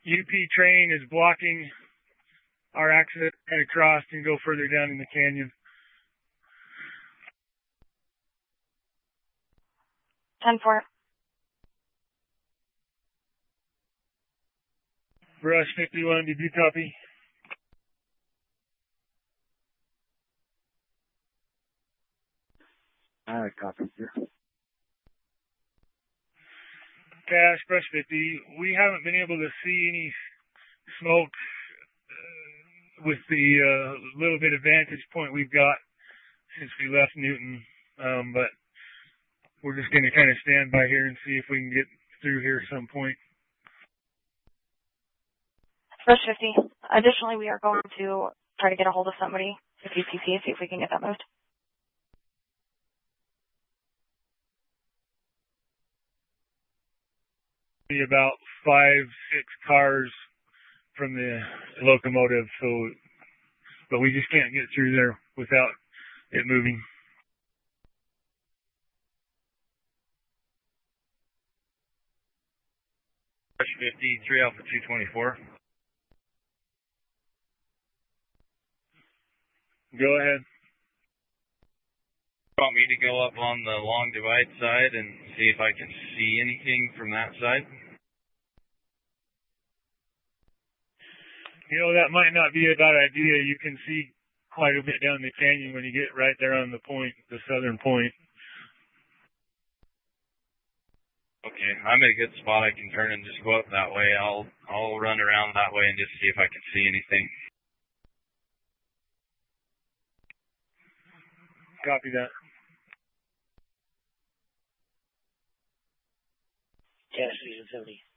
UP train is blocking our access to head across and go further down in the canyon. 10-4. Brush 51, did you copy? I copy, sir. Cash, Brush 50. We haven't been able to see any smoke with the little bit of vantage point we've got since we left Newton, but we're just going to kind of stand by here and see if we can get through here at some point. Brush 50. Additionally, we are going to try to get a hold of somebody with UPC, see if we can get that moved. Be about 5-6 cars from the locomotive, but we just can't get through there without it moving. Brush 50, 3 Alpha 224. Go ahead. You want me to go up on the long divide side and see if I can see anything from that side? You know, that might not be a bad idea. You can see quite a bit down the canyon when you get right there on the point, the southern point. Okay, I'm in a good spot. I can turn and just go up that way. I'll run around that way and just see if I can see anything. Copy that. Cash Vision 70.